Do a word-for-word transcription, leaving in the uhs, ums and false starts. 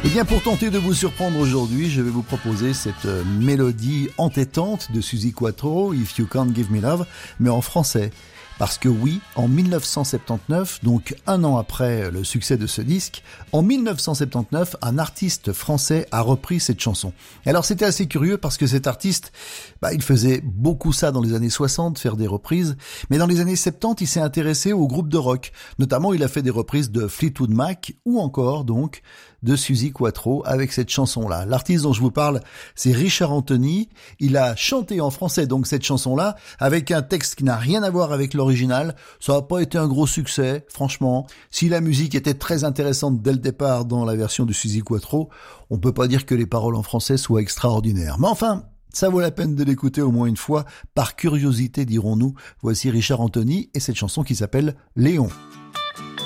Et bien pour tenter de vous surprendre aujourd'hui, je vais vous proposer cette mélodie entêtante de Suzi Quatro, If You Can't Give Me Love, mais en français. Parce que oui, en dix-neuf cent soixante-dix-neuf, donc un an après le succès de ce disque, en dix-neuf cent soixante-dix-neuf, un artiste français a repris cette chanson. Alors c'était assez curieux parce que cet artiste, bah, il faisait beaucoup ça dans les années soixante, faire des reprises, mais dans les années soixante-dix, il s'est intéressé aux groupes de rock. Notamment, il a fait des reprises de Fleetwood Mac ou encore donc de Suzi Quatro avec cette chanson-là. L'artiste dont je vous parle, c'est Richard Anthony. Il a chanté en français donc cette chanson-là avec un texte qui n'a rien à voir avec l'original. Ça n'a pas été un gros succès, franchement. Si la musique était très intéressante dès le départ dans la version de Suzi Quatro, on peut pas dire que les paroles en français soient extraordinaires. Mais enfin, ça vaut la peine de l'écouter au moins une fois, par curiosité dirons-nous. Voici Richard Anthony et cette chanson qui s'appelle Léon.